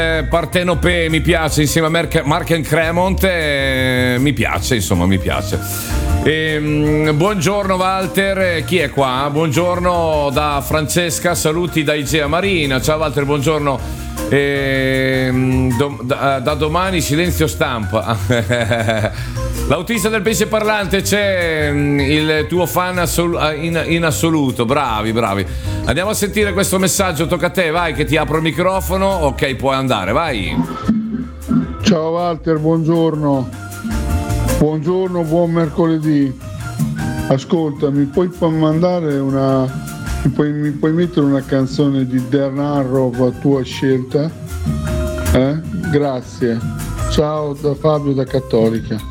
Partenope mi piace, insieme a Mark and Cremont, mi piace, insomma, mi piace. Buongiorno Walter, chi è qua? Buongiorno da Francesca, saluti da Igea Marina. Ciao Walter, buongiorno. Da domani silenzio stampa. L'autista del pesce parlante, c'è il tuo fan in assoluto. Bravi. Andiamo a sentire questo messaggio, tocca a te, vai, che ti apro il microfono. Ok, puoi andare, vai. Ciao Walter, buongiorno, buon mercoledì. Ascolta, mi puoi mettere una canzone di Dan Harrow a tua scelta? Grazie. Ciao da Fabio da Cattolica.